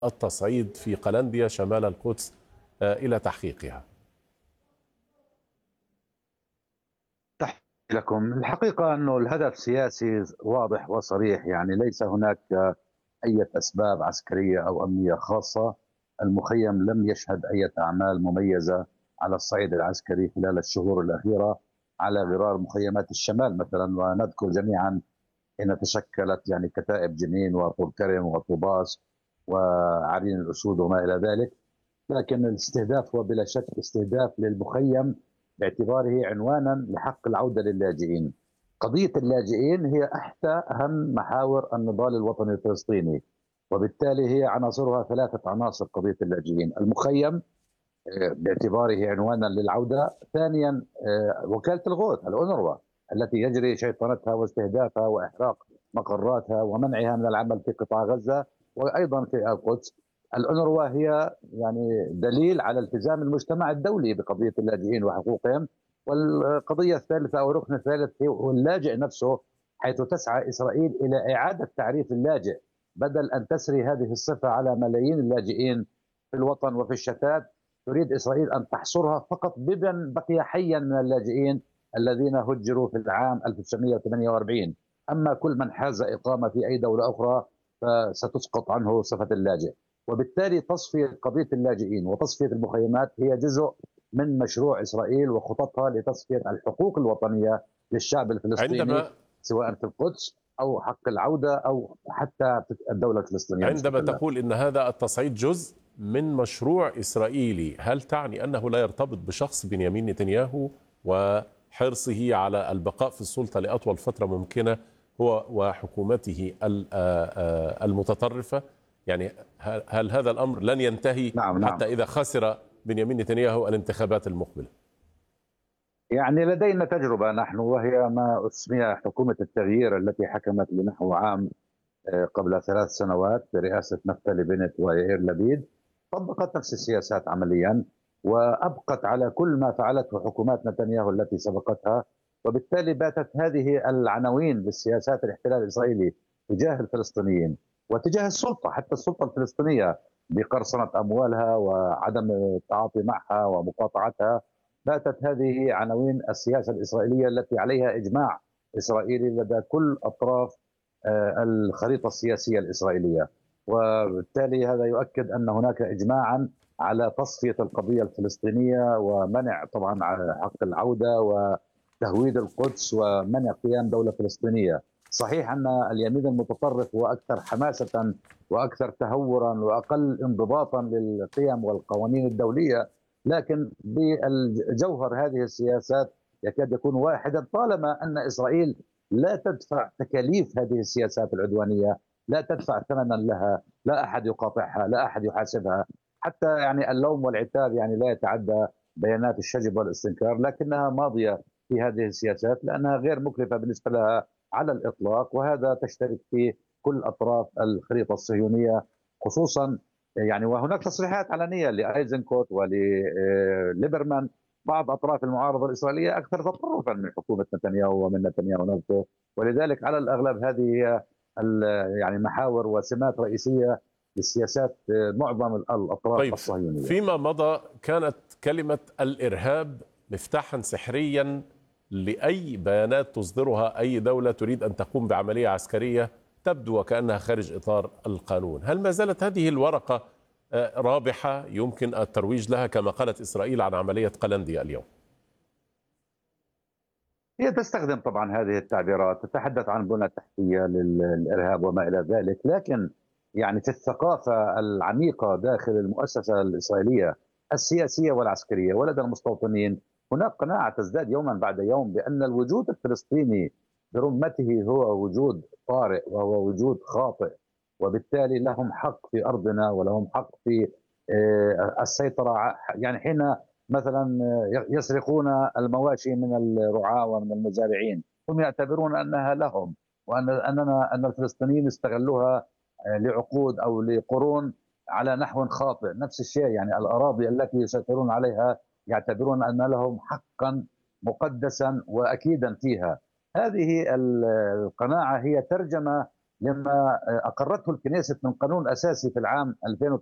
التصعيد في قلنديا شمال القدس إلى تحقيقها؟ تحية لكم. الحقيقة أنه الهدف سياسي واضح وصريح، يعني ليس هناك أي أسباب عسكرية أو أمنية خاصة. المخيم لم يشهد أي أعمال مميزة على الصعيد العسكري خلال الشهور الأخيرة على غرار مخيمات الشمال مثلا، ونذكر جميعا حين تشكلت يعني كتائب جنين وطول كرم وطوباس وعرين الأسود وما إلى ذلك. لكن الاستهداف هو بلا شك استهداف للمخيم باعتباره عنوانا لحق العودة للاجئين. قضية اللاجئين هي إحدى أهم محاور النضال الوطني الفلسطيني، وبالتالي هي عناصرها ثلاثة عناصر. قضية اللاجئين، المخيم باعتباره عنوانا للعودة. ثانيا وكالة الغوث الأونروا التي يجري شيطنتها واستهدافها وإحراق مقراتها ومنعها من العمل في قطاع غزة وأيضا في القدس. الأونروا هي يعني دليل على التزام المجتمع الدولي بقضية اللاجئين وحقوقهم. والقضية الثالثة أو الركن الثالث هو اللاجئ نفسه، حيث تسعى إسرائيل إلى إعادة تعريف اللاجئ بدل أن تسري هذه الصفة على ملايين اللاجئين في الوطن وفي الشتات. تريد إسرائيل أن تحصرها فقط بمن بقي حيا من اللاجئين الذين هجروا في العام 1948. أما كل من حاز إقامة في أي دولة أخرى فستسقط عنه صفة اللاجئ. وبالتالي تصفية قضية اللاجئين وتصفية المخيمات هي جزء من مشروع إسرائيل وخططها لتصفية الحقوق الوطنية للشعب الفلسطيني، عندما سواء في القدس أو حق العودة أو حتى في الدولة الفلسطينية عندما المستقلة. تقول إن هذا التصعيد جزء من مشروع إسرائيلي، هل تعني أنه لا يرتبط بشخص بنيامين نتنياهو وحرصه على البقاء في السلطة لأطول فترة ممكنة هو وحكومته المتطرفة؟ يعني هل هذا الأمر لن ينتهي نعم. حتى إذا خسر بنيامين نتنياهو الانتخابات المقبلة؟ يعني لدينا تجربة نحن، وهي ما أسمي حكومة التغيير التي حكمت لنحو عام قبل 3 سنوات برئاسة نفتالي بنت ويائير لبيد. طبقت نفس السياسات عمليا وأبقت على كل ما فعلته حكومات نتنياهو التي سبقتها. وبالتالي باتت هذه العناوين للسياسات الاحتلال الإسرائيلي تجاه الفلسطينيين وتجاه السلطة، حتى السلطة الفلسطينية، بقرصنة أموالها وعدم التعاطي معها ومقاطعتها. باتت هذه عناوين السياسة الإسرائيلية التي عليها إجماع إسرائيلي لدى كل أطراف الخريطة السياسية الإسرائيلية. وبالتالي هذا يؤكد أن هناك إجماعا على تصفية القضية الفلسطينية ومنع طبعا حق العودة وتهويد القدس ومنع قيام دولة فلسطينية. صحيح أن اليمين المتطرف هو أكثر حماسة وأكثر تهورا وأقل انضباطا للقيم والقوانين الدولية، لكن بالجوهر هذه السياسات يكاد يكون واحدا طالما أن إسرائيل لا تدفع تكاليف هذه السياسات العدوانية، لا تدفع ثمنا لها، لا أحد يقاطعها، لا أحد يحاسبها. حتى يعني اللوم والعتاب يعني لا يتعدى بيانات الشجب والاستنكار، لكنها ماضية في هذه السياسات لأنها غير مكلفة بالنسبة لها على الإطلاق. وهذا تشترك فيه كل أطراف الخريطة الصهيونية خصوصا. يعني وهناك تصريحات علنية لأيزنكوت وليبرمان، بعض أطراف المعارضة الإسرائيلية أكثر تطرفا من حكومة نتنياهو ومن نتنياهو نفسه. ولذلك على الأغلب هذه هي يعني محاور وسمات رئيسية للسياسات معظم الأطراف طيب، الصهيونية. فيما مضى كانت كلمة الإرهاب مفتاحا سحريا لأي بيانات تصدرها أي دولة تريد أن تقوم بعملية عسكرية تبدو وكأنها خارج إطار القانون. هل ما زالت هذه الورقة رابحة يمكن الترويج لها كما قالت إسرائيل عن عملية قلنديا اليوم؟ هي تستخدم طبعا هذه التعبيرات، تتحدث عن بنى تحتية للإرهاب وما إلى ذلك، لكن يعني في الثقافة العميقة داخل المؤسسة الإسرائيلية السياسية والعسكرية ولدى المستوطنين هناك قناعة تزداد يوما بعد يوم بأن الوجود الفلسطيني برمته هو وجود طارئ وهو وجود خاطئ، وبالتالي لهم حق في أرضنا ولهم حق في السيطرة. يعني حين مثلا يسرقون المواشي من الرعاة ومن المزارعين هم يعتبرون أنها لهم، أن الفلسطينيين استغلوها لعقود أو لقرون على نحو خاطئ. نفس الشيء يعني الأراضي التي يسيطرون عليها يعتبرون أن لهم حقا مقدسا وأكيدا فيها. هذه القناعة هي ترجمة لما أقرته الكنيسة من قانون أساسي في العام 2000